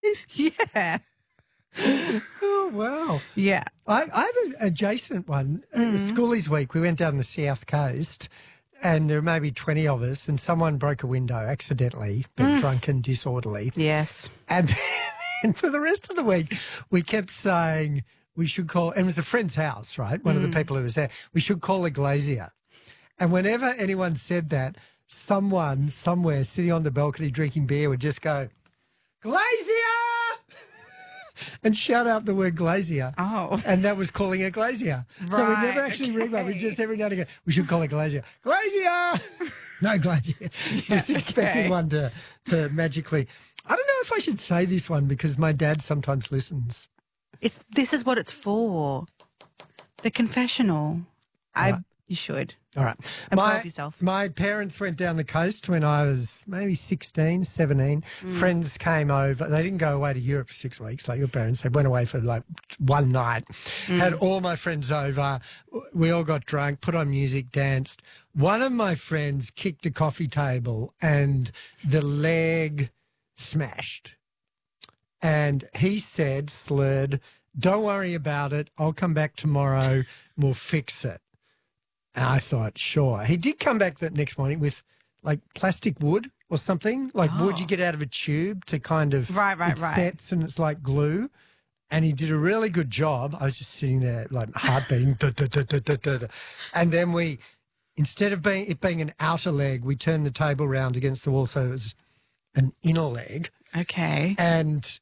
Yeah. Oh, wow. Yeah. I have an adjacent one. Schoolies week, we went down the South Coast and there were maybe 20 of us and someone broke a window accidentally, but drunk and disorderly. Yes. And then for the rest of the week, we kept saying we should call, and it was a friend's house, right? One of the people who was there. We should call a glazier. And whenever anyone said that, someone somewhere sitting on the balcony drinking beer would just go, glazier! And shout out the word glazier. Oh. And that was calling a glazier. So we never actually ring one. We just every now and again, we should call a glazier. Glazier! No glazier. Just expecting one to magically. I don't know if I should say this one because my dad sometimes listens. This is what it's for. The confessional. You should. All right. Absolve yourself. My parents went down the coast when I was maybe 16, 17. Friends came over. They didn't go away to Europe for 6 weeks like your parents. They went away for like one night. Had all my friends over. We all got drunk, put on music, danced. One of my friends kicked a coffee table and the leg smashed. And he said, slurred, don't worry about it. I'll come back tomorrow. We'll fix it. And I thought, sure. He did come back that next morning with like plastic wood or something, like wood you get out of a tube to kind of Right. sets and it's like glue. And he did a really good job. I was just sitting there like heart beating. And then we, instead of it being an outer leg, we turned the table round against the wall so it was an inner leg. Okay. And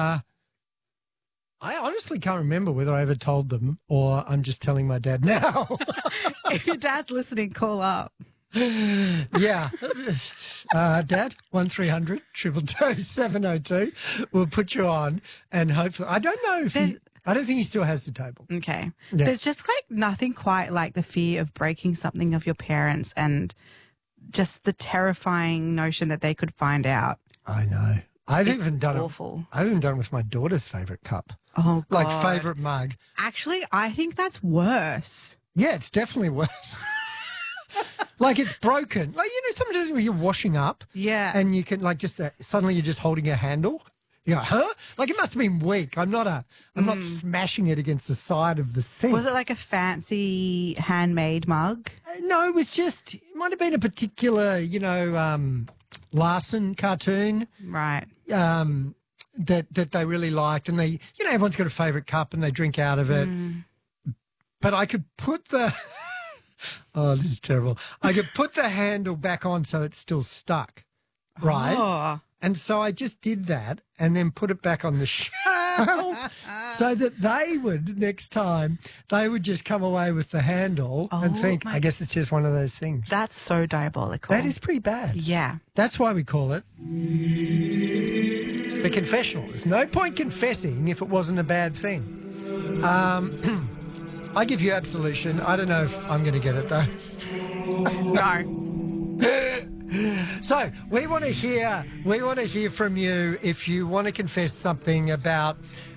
I honestly can't remember whether I ever told them or I'm just telling my dad now. If your dad's listening, call up. Yeah. Dad, 1300 222 702. We'll put you on and hopefully, I don't know if I don't think he still has the table. Okay. Yeah. There's just like nothing quite like the fear of breaking something of your parents and just the terrifying notion that they could find out. I know. I've It's even done awful. I've even done it with my daughter's favourite cup. Oh, God. Like favourite mug. Actually, I think that's worse. Yeah, it's definitely worse. Like it's broken. Like, you know, sometimes when you're washing up Yeah. and you can like just suddenly you're just holding a handle. You go, huh? Like it must have been weak. I'm not smashing it against the side of the sink. Was it like a fancy handmade mug? No, it was just, it might have been a particular, you know, Larson cartoon. Right. That they really liked, and they, you know, everyone's got a favourite cup and they drink out of it. But I could put the oh, this is terrible. I could put the handle back on so it's still stuck, right? Oh. And so I just did that and then put it back on the shelf so that they would, next time, they would just come away with the handle and think, I guess it's just one of those things. That's so diabolical. That is pretty bad. Yeah. That's why we call it the confessional. There's no point confessing if it wasn't a bad thing. I give you absolution. I don't know if I'm going to get it, though. No. So we want to hear from you if you want to confess something about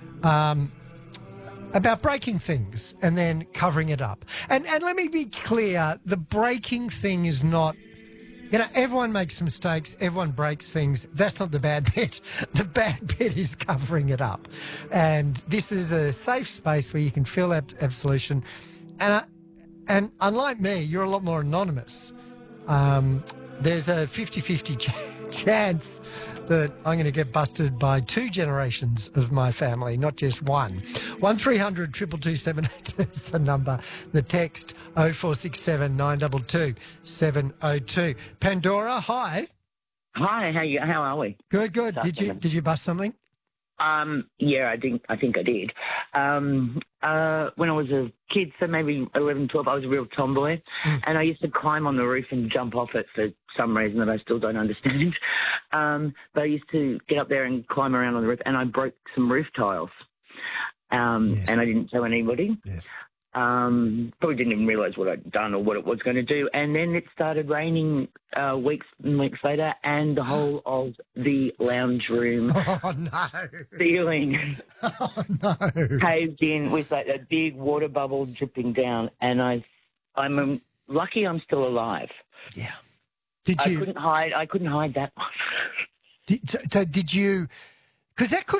breaking things and then covering it up. And let me be clear, the breaking thing is not, you know, everyone makes mistakes, everyone breaks things. That's not the bad bit. The bad bit is covering it up. And this is a safe space where you can feel absolution. And unlike me, you're a lot more anonymous. There's a 50-50 chance that I'm going to get busted by 2 generations of my family, not just one. 1300 222 702 is the number. The text 0467 922 702. Pandora, hi. Hi, how are we? Good. Did you bust something? Yeah, I think I did. When I was a kid, so maybe 11, 12, I was a real tomboy, and I used to climb on the roof and jump off it for some reason that I still don't understand. But I used to get up there and climb around on the roof, and I broke some roof tiles. Yes. And I didn't tell anybody. Yes. Probably didn't even realise what I'd done or what it was going to do. And then it started raining weeks and weeks later, and the whole of the lounge room ceiling caved in with like a big water bubble dripping down. And I'm lucky I'm still alive. Yeah. I couldn't hide that one. Did you? Because that